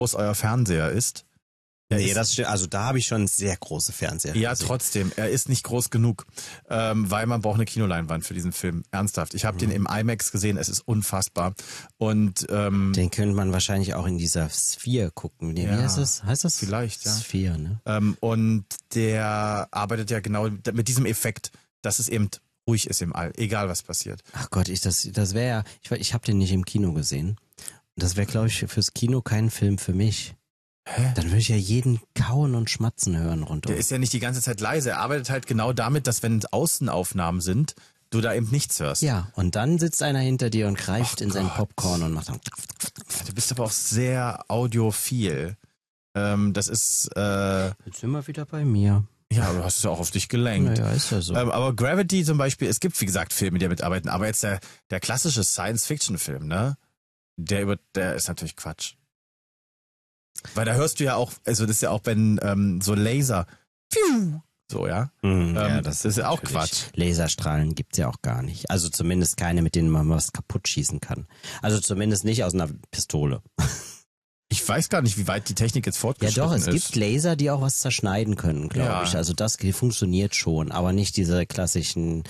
groß euer Fernseher ist. Ja, das stimmt. Also da habe ich schon sehr große Fernseher. Ja, trotzdem. Er ist nicht groß genug, weil man braucht eine Kinoleinwand für diesen Film. Ernsthaft. Ich habe den im IMAX gesehen. Es ist unfassbar. Und den könnte man wahrscheinlich auch in dieser Sphere gucken. Nee, wie heißt das? Heißt das? Vielleicht, ja. Sphere, ne? Und der arbeitet ja genau mit diesem Effekt, dass es eben ruhig ist im All, egal was passiert. Ach Gott, das wäre ja, ich habe den nicht im Kino gesehen. Das wäre, glaube ich, fürs Kino kein Film für mich. Hä? Dann würde ich ja jeden kauen und schmatzen hören rundum. Der ist ja nicht die ganze Zeit leise. Er arbeitet halt genau damit, dass wenn Außenaufnahmen sind, du da eben nichts hörst. Ja, und dann sitzt einer hinter dir und greift in sein Popcorn und macht dann... Du bist aber auch sehr audiophil. Das ist... Jetzt sind wir wieder bei mir. Ja, du hast es ja auch auf dich gelenkt. Ja, ist ja so. Aber Gravity zum Beispiel, es gibt wie gesagt Filme, die damit arbeiten, aber jetzt der klassische Science-Fiction-Film, ne? Der ist natürlich Quatsch. Weil da hörst du ja auch, also das ist ja auch wenn so Laser, so, ja. Ja, das ist ja auch Quatsch. Laserstrahlen gibt's ja auch gar nicht. Also zumindest keine, mit denen man was kaputt schießen kann. Also zumindest nicht aus einer Pistole. Ich weiß gar nicht, wie weit die Technik jetzt fortgeschritten ist. Ja doch, es gibt Laser, die auch was zerschneiden können, glaube ich. Also das funktioniert schon, aber nicht diese klassischen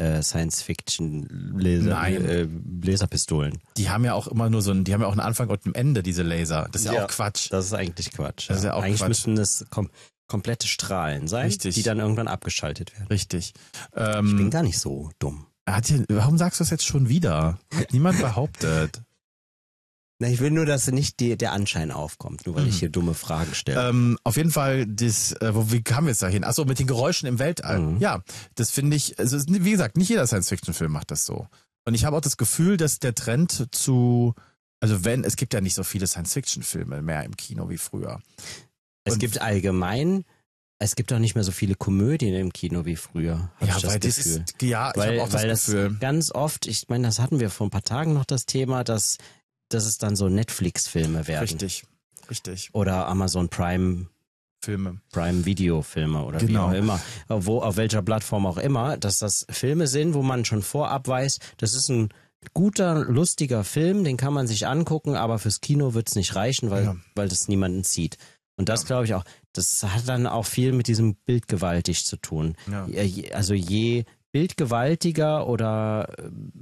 Science-Fiction-Laserpistolen. Die haben ja auch immer nur die haben ja auch einen Anfang und ein Ende, diese Laser. Das ist ja auch Quatsch. Das ist eigentlich Quatsch. Das ist ja auch eigentlich Quatsch. müssten das komplette Strahlen sein, Richtig. die dann irgendwann abgeschaltet werden. Richtig. Ich bin gar nicht so dumm. Warum sagst du das jetzt schon wieder? Hat niemand behauptet. Na, ich will nur, dass nicht der Anschein aufkommt, nur weil ich hier dumme Fragen stelle. Auf jeden Fall, wie kamen wir jetzt dahin? Achso, mit den Geräuschen im Weltall. Ja, das finde ich, also wie gesagt, nicht jeder Science-Fiction-Film macht das so. Und ich habe auch das Gefühl, dass der Trend es gibt ja nicht so viele Science-Fiction-Filme mehr im Kino wie früher. Es gibt auch nicht mehr so viele Komödien im Kino wie früher. Ich habe auch das Gefühl. Ganz oft, ich meine, das hatten wir vor ein paar Tagen noch das Thema, dass es dann so Netflix-Filme werden. Richtig. Oder Amazon Prime Video-Filme oder wie auch immer. Auf welcher Plattform auch immer, dass das Filme sind, wo man schon vorab weiß, das ist ein guter, lustiger Film, den kann man sich angucken, aber fürs Kino wird's nicht reichen, weil das niemanden zieht. Und das glaube ich auch, das hat dann auch viel mit diesem bildgewaltig zu tun. Ja. Also je bildgewaltiger oder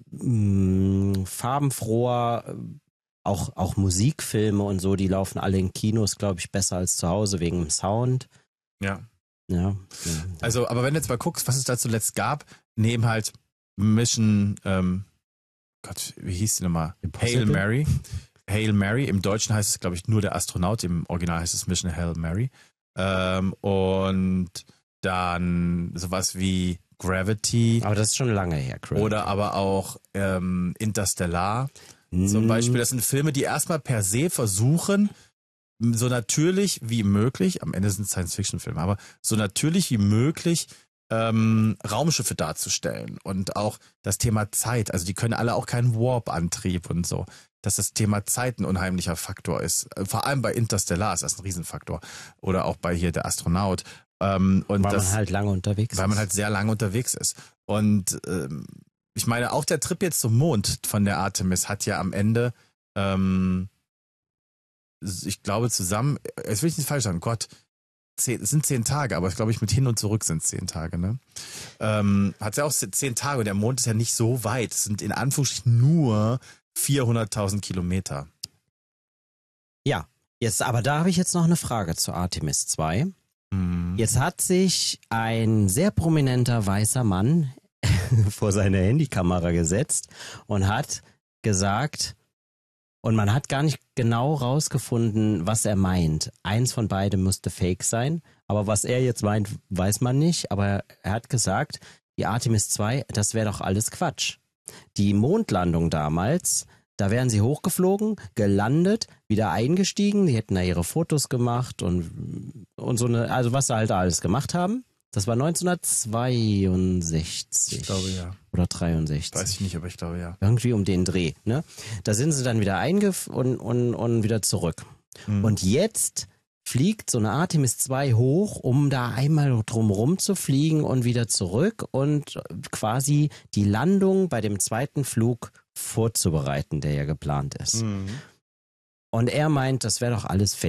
farbenfroher auch Musikfilme und so, die laufen alle in Kinos, glaube ich, besser als zu Hause wegen dem Sound. Ja. Also, aber wenn du jetzt mal guckst, was es da zuletzt gab, neben halt Mission, wie hieß die nochmal? Hail Mary. Hail Mary. Im Deutschen heißt es, glaube ich, nur der Astronaut. Im Original heißt es Mission Hail Mary. Und dann sowas wie Gravity. Aber das ist schon lange her, Gravity. Oder aber auch Interstellar. Zum Beispiel, das sind Filme, die erstmal per se versuchen, so natürlich wie möglich, am Ende sind es Science-Fiction-Filme, aber so natürlich wie möglich Raumschiffe darzustellen. Und auch das Thema Zeit, also die können alle auch keinen Warp-Antrieb und so, dass das Thema Zeit ein unheimlicher Faktor ist. Vor allem bei Interstellar ist das ein Riesenfaktor. Oder auch bei hier der Astronaut. Weil man halt lange unterwegs ist. Weil man halt sehr lange unterwegs ist. Und ich meine, auch der Trip jetzt zum Mond von der Artemis hat ja am Ende, ich glaube zusammen, jetzt will ich nicht falsch sagen, es sind 10 Tage, aber ich glaube, mit hin und zurück sind es 10 Tage, ne? Hat ja auch 10 Tage und der Mond ist ja nicht so weit. Es sind in Anführungsstrichen nur 400.000 Kilometer. Ja, aber da habe ich jetzt noch eine Frage zu Artemis 2. Jetzt hat sich ein sehr prominenter weißer Mann vor seine Handykamera gesetzt und hat gesagt, und man hat gar nicht genau rausgefunden, was er meint. Eins von beiden müsste fake sein, aber was er jetzt meint, weiß man nicht. Aber er hat gesagt, die Artemis 2, das wäre doch alles Quatsch. Die Mondlandung damals, da wären sie hochgeflogen, gelandet, wieder eingestiegen, die hätten da ihre Fotos gemacht und so also was sie halt alles gemacht haben. Das war 1962. Ich glaube, ja. Oder 63. Weiß ich nicht, aber ich glaube, ja. Irgendwie um den Dreh, ne? Da sind sie dann wieder und wieder zurück. Und jetzt fliegt so eine Artemis 2 hoch, um da einmal drumrum zu fliegen und wieder zurück und quasi die Landung bei dem zweiten Flug vorzubereiten, der ja geplant ist. Und er meint, das wäre doch alles fake.